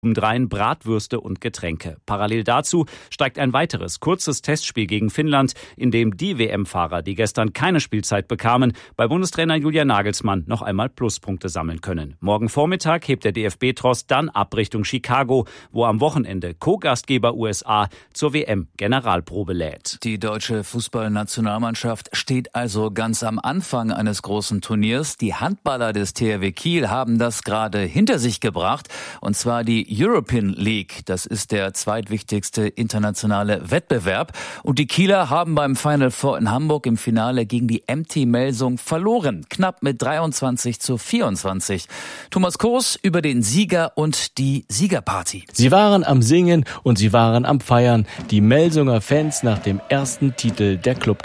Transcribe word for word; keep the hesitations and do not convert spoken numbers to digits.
Dreien Bratwürste und Getränke. Parallel dazu steigt ein weiteres kurzes Testspiel gegen Finnland, in dem die W M-Fahrer, die gestern keine Spielzeit bekamen, bei Bundestrainer Julian Nagelsmann noch einmal Pluspunkte sammeln können. Morgen Vormittag hebt der D F B-Tross dann ab Richtung Chicago, wo am Wochenende Co-Gastgeber U S A zur W M-Generalprobe lädt. Die deutsche Fußballnationalmannschaft steht also ganz am Anfang eines großen Turniers. Die Handballer des T H W Kiel haben das gerade hinter sich gebracht, und zwar die European League. Das ist der zweitwichtigste internationale Wettbewerb. Und die Kieler haben beim Final Four in Hamburg im Finale gegen die M T Melsung verloren. Knapp mit dreiundzwanzig zu vierundzwanzig. Thomas Koos über den Sieger und die Siegerparty. Sie waren am Singen und sie waren am Feiern. Die Melsunger Fans nach dem ersten Titel der Club